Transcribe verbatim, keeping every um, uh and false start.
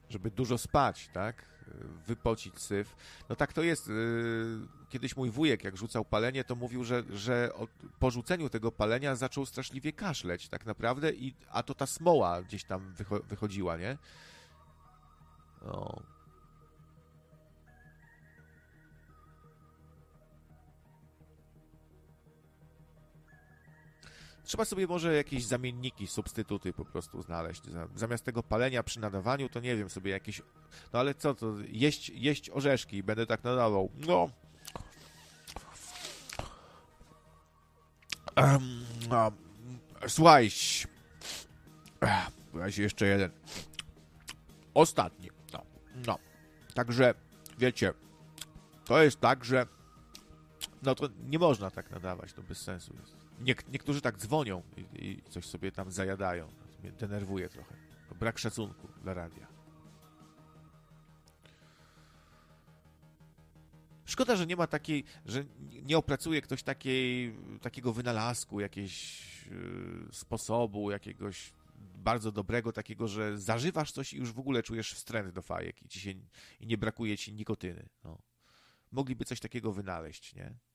żeby dużo spać, tak? Wypocić syf. No tak to jest. Kiedyś mój wujek, jak rzucał palenie, to mówił, że, że po rzuceniu tego palenia zaczął straszliwie kaszleć tak naprawdę, i, a to ta smoła gdzieś tam wycho- wychodziła, nie? No. Trzeba sobie może jakieś zamienniki, substytuty po prostu znaleźć. Zamiast tego palenia przy nadawaniu, to nie wiem, sobie jakieś... No ale co to? Jeść, jeść orzeszki i będę tak nadawał. No. Um, um, słuchaj. Weź jeszcze jeden. Ostatni. No. No. Także, wiecie, to jest tak, że no to nie można tak nadawać, to bez sensu jest. Nie, niektórzy tak dzwonią i, i coś sobie tam zajadają. To mnie denerwuje trochę. To brak szacunku dla radia. Szkoda, że nie ma takiej, że nie opracuje ktoś takiej, takiego wynalazku, jakiegoś yy, sposobu, jakiegoś bardzo dobrego, takiego, że zażywasz coś i już w ogóle czujesz wstręt do fajek i, ci się, i nie brakuje ci nikotyny. No. Mogliby coś takiego wynaleźć, nie?